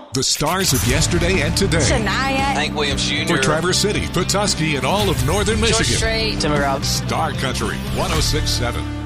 The stars of yesterday and today. Shania. Hank Williams Jr. For Traverse City, Petoskey, and all of northern Michigan. Strait. Tim McGraw. Star Country 106.7.